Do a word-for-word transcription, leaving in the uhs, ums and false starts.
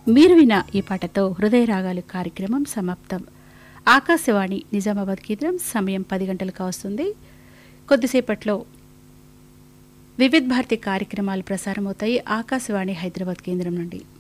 మీరు విన్న ఈ పాటతో హృదయ రాగాలు కార్యక్రమం సమాప్తం. ఆకాశవాణి నిజామాబాద్ కేంద్రం సమయం పది గంటలకు వస్తుంది. కొద్దిసేపట్లో వివిధ్ భారతి కార్యక్రమాలు ప్రసారమవుతాయి ఆకాశవాణి హైదరాబాద్ కేంద్రం నుండి.